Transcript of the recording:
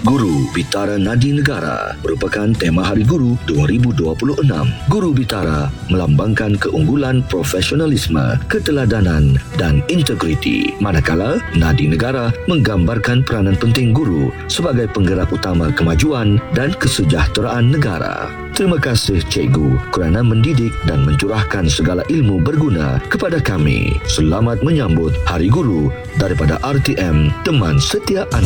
Guru Bitara Nadi Negara merupakan tema Hari Guru 2026. Guru Bitara melambangkan keunggulan profesionalisme, keteladanan dan integriti. Manakala Nadi Negara menggambarkan peranan penting guru sebagai penggerak utama kemajuan dan kesejahteraan negara. Terima kasih Cikgu kerana mendidik dan mencurahkan segala ilmu berguna kepada kami. Selamat menyambut Hari Guru daripada RTM, teman setia anda.